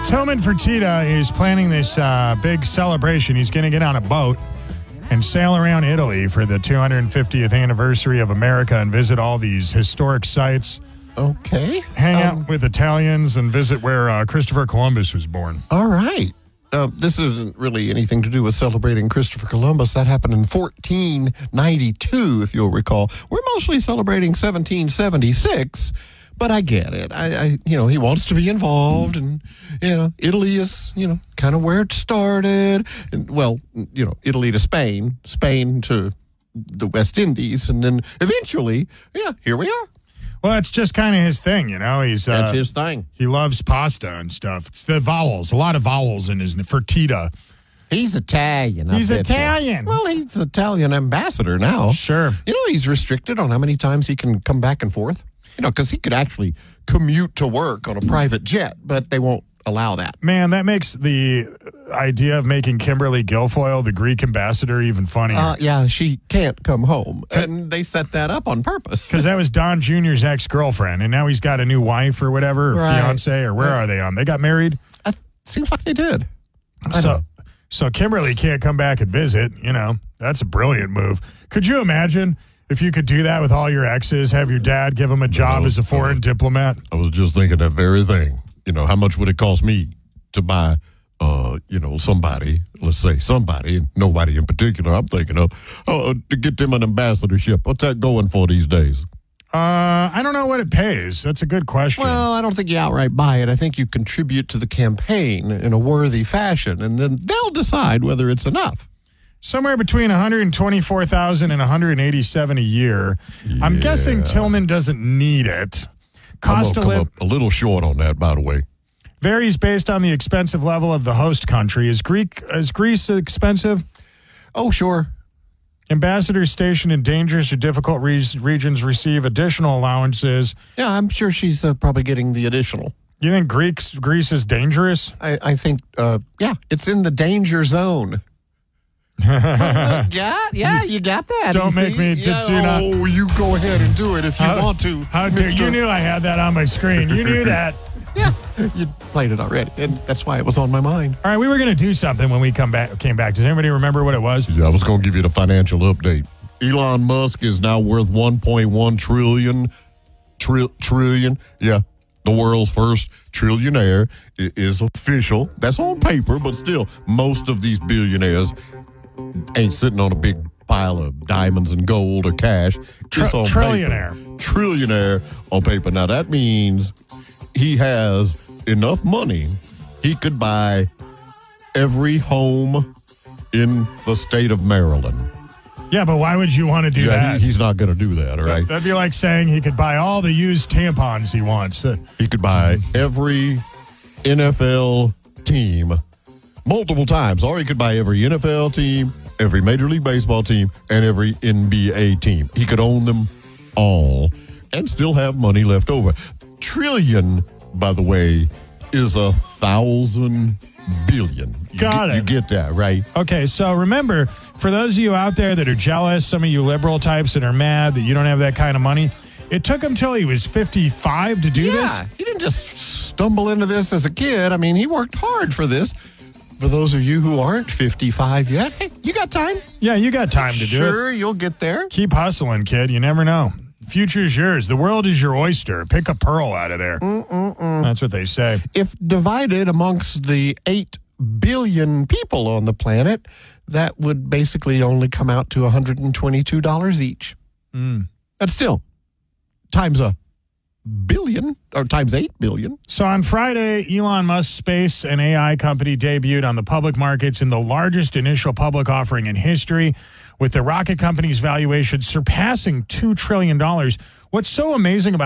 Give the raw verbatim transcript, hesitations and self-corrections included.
Tillman Fertitta is planning this uh, big celebration. He's going to get on a boat and sail around Italy for the two hundred fiftieth anniversary of America and visit all these historic sites. Okay. Hang um, out with Italians and visit where uh, Christopher Columbus was born. All right. Uh, this isn't really anything to do with celebrating Christopher Columbus. That happened in fourteen ninety-two, if you'll recall. We're mostly celebrating seventeen seventy-six, but I get it. I, I you know, he wants to be involved, and, you know, Italy is, you know, kind of where it started. And, well, you know, Italy to Spain, Spain to the West Indies, and then eventually, yeah, here we are. Well, it's just kind of his thing, you know. He's uh, That's his thing. He loves pasta and stuff. It's the vowels, a lot of vowels in his Fertitta. He's Italian. I He's bet you. Italian. Well, he's Italian ambassador now. Sure. You know, he's restricted on how many times he can come back and forth. You know, because he could actually commute to work on a private jet, but they won't allow that. Man, that makes the idea of making Kimberly Guilfoyle the Greek ambassador even funnier. Uh, yeah, she can't come home. And they set that up on purpose. Because that was Don Junior's ex-girlfriend, and now he's got a new wife or whatever, or Right. fiance, or where Right. are they on? They got married? Uh, seems like they did. I So, know. so Kimberly can't come back and visit, you know. That's a brilliant move. Could you imagine if you could do that with all your exes, have your dad give him a job No, as a foreign uh, diplomat? I was just thinking that very thing. You know, how much would it cost me to buy, uh, you know, somebody, let's say somebody, nobody in particular I'm thinking of, uh, to get them an ambassadorship? What's that going for these days? Uh, I don't know what it pays. That's a good question. Well, I don't think you outright buy it. I think you contribute to the campaign in a worthy fashion, and then they'll decide whether it's enough. Somewhere between one hundred twenty-four thousand dollars and one hundred eighty-seven dollars a year. I'm Yeah. guessing Tillman doesn't need it. Cost I'm to gonna come live up a little short on that, by the way. varies based on the expensive level of the host country. Is Greek is Greece expensive? Oh, sure. Ambassadors stationed in dangerous or difficult re- regions receive additional allowances. Yeah, I'm sure she's uh, probably getting the additional. You think Greeks, Greece is dangerous? I, I think, uh, yeah, it's in the danger zone. uh, yeah, yeah, you got that. Don't you make see? me to yeah, do not- Oh, you go ahead and do it if you How- want to. How dare Mister you knew I had that on my screen. You knew that. Yeah, you played it already, and that's why it was on my mind. All right, we were going to do something when we come back. Came back. Does anybody remember what it was? Yeah, I was going to give you the financial update. Elon Musk is now worth one point one trillion, tri- trillion. Yeah, the world's first trillionaire i- is official. That's on paper, but still, most of these billionaires ain't sitting on a big pile of diamonds and gold or cash. Tr- It's on trillionaire. paper. Trillionaire on paper. Now, that means he has enough money, he could buy every home in the state of Maryland. Yeah, but why would you want to do Yeah, that? he, he's not going to do that, all right? That'd be like saying he could buy all the used tampons he wants. Uh, He could buy every N F L team multiple times, or he could buy every N F L team, every Major League Baseball team, and every N B A team. He could own them all and still have money left over. Trillion, by the way, is a thousand billion. You Got get, it. You get that, right? Okay, so remember, for those of you out there that are jealous, some of you liberal types that are mad that you don't have that kind of money, it took him till he was fifty-five to do Yeah, this. he didn't just stumble into this as a kid. I mean, he worked hard for this. For those of you who aren't fifty-five yet, hey, you got time. Yeah, you got time to do it. Sure, you'll get there. Keep hustling, kid. You never know. Future's yours. The world is your oyster. Pick a pearl out of there. Mm-mm-mm. That's what they say. If divided amongst the eight billion people on the planet, that would basically only come out to one hundred twenty-two dollars each. Mm. That's still times a billion or times eight billion. So on Friday, Elon Musk's space and A I company debuted on the public markets in the largest initial public offering in history, with the rocket company's valuation surpassing two trillion dollars. What's so amazing about